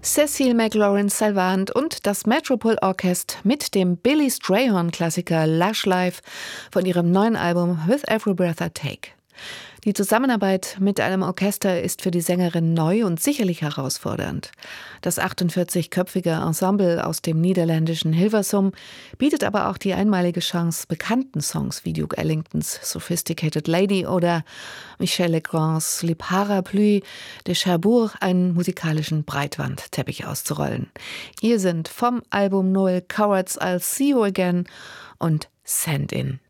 Cécile McLaurin-Salvant und das Metropole Orchestra mit dem Billy Strayhorn-Klassiker Lush Life von ihrem neuen Album With Every Breath I Take. Die Zusammenarbeit mit einem Orchester ist für die Sängerin neu und sicherlich herausfordernd. Das 48-köpfige Ensemble aus dem niederländischen Hilversum bietet aber auch die einmalige Chance, bekannten Songs wie Duke Ellingtons Sophisticated Lady oder Michel Legrands Le Parapluie de Cherbourg einen musikalischen Breitwandteppich auszurollen. Hier sind vom Album Noel Cowards I'll See You Again und Send In.